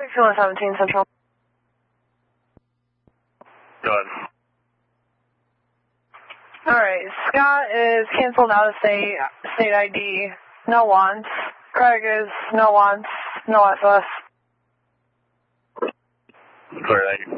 6117 Central. Go ahead. Alright, Scott is canceled out of state ID, no wants. Craig is no wants, no SOS. Clear, thank you.